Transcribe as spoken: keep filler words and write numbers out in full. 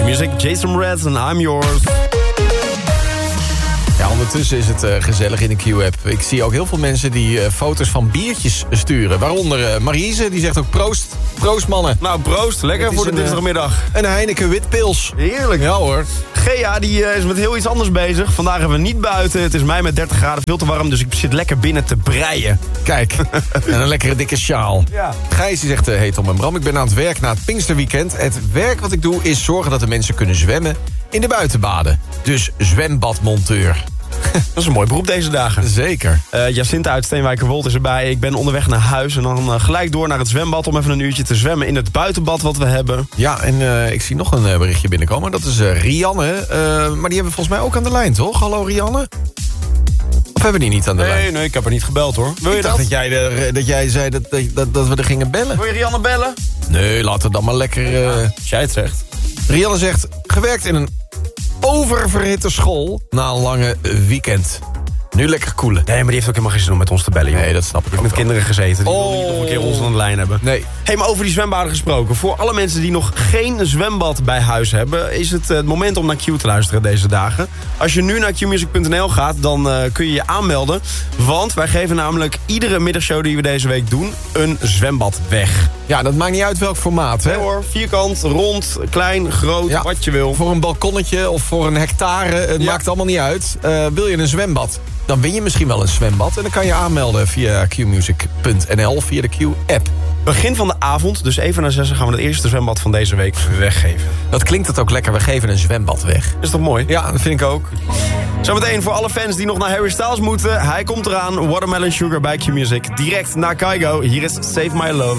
Q-Music, Jason Mraz en I'm Yours. Ja, ondertussen is het uh, gezellig in de Q-app. Ik zie ook heel veel mensen die uh, foto's van biertjes sturen. Waaronder uh, Marise, die zegt ook proost. Proost, mannen. Nou, proost. Lekker voor de een, dinsdagmiddag. Een Heineken witpils. Heerlijk. Ja hoor. Gea die uh, is met heel iets anders bezig. Vandaag hebben we niet buiten. Het is mei met dertig graden, veel te warm. Dus ik zit lekker binnen te breien. Kijk, en een lekkere dikke sjaal. Ja. Gijs die zegt, uh, hey Tom en Bram, ik ben aan het werk na het Pinksterweekend. Het werk wat ik doe is zorgen dat de mensen kunnen zwemmen in de buitenbaden. Dus zwembadmonteur. Dat is een mooi beroep deze dagen. Zeker. Uh, Jacinta uit Steenwijkerwold is erbij. Ik ben onderweg naar huis en dan uh, gelijk door naar het zwembad... om even een uurtje te zwemmen in het buitenbad wat we hebben. Ja, en uh, ik zie nog een uh, berichtje binnenkomen. Dat is uh, Rianne. Uh, maar die hebben we volgens mij ook aan de lijn, toch? Hallo Rianne? Of hebben we die niet aan de nee, lijn? Nee, nee, ik heb haar niet gebeld, hoor. Wil je ik dacht dat? dat jij, er, dat jij zei dat, dat, dat we er gingen bellen. Wil je Rianne bellen? Nee, laten we dan maar lekker... Uh... Ja, als jij het zegt. Rianne zegt, gewerkt in een oververhitte school na een lange weekend. Nu lekker koelen. Nee, maar die heeft ook helemaal geen zin om met ons te bellen, joh. Nee, dat snap ik Die ook heeft met wel. kinderen gezeten. Die Oh. wil niet nog een keer ons aan de lijn hebben. Nee. Hey, maar over die zwembaden gesproken. Voor alle mensen die nog geen zwembad bij huis hebben... is het het moment om naar Q te luisteren deze dagen. Als je nu naar q music punt n l gaat, dan uh, kun je je aanmelden. Want wij geven namelijk iedere middagshow die we deze week doen... een zwembad weg. Ja, dat maakt niet uit welk formaat, hè? Nee hoor, vierkant, rond, klein, groot, Ja, wat je wil. Voor een balkonnetje of voor een hectare, het Ja. maakt allemaal niet uit. Uh, wil je een zwembad, dan win je misschien wel een zwembad. En dan kan je aanmelden via q music punt n l, via de Q-app. Begin van de avond, dus even na zessen... gaan we het eerste zwembad van deze week weggeven. Dat klinkt het ook lekker, we geven een zwembad weg. Is toch mooi? Ja, dat vind ik ook. Zometeen voor alle fans die nog naar Harry Styles moeten. Hij komt eraan, Watermelon Sugar bij Q-Music. Direct naar Kygo. Hier is Save My Love.